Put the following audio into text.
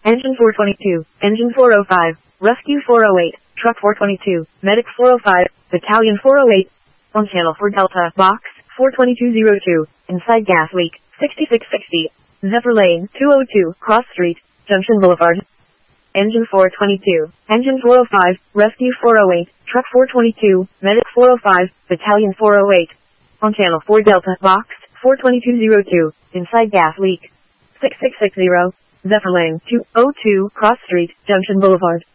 Engine 422, Engine 405, Rescue 408, Truck 422, Medic 405, Battalion 408, on Channel 4 Delta, Box 42202, inside gas leak, 6660, Zephyr Lane, 202, Cross Street, Junction Boulevard. Engine 422, Engine 405, Rescue 408, Truck 422, Medic 405, Battalion 408, on Channel 4 Delta, Box 42202, inside gas leak, 6660, Zephyr Lane, 202, Cross Street, Junction Boulevard.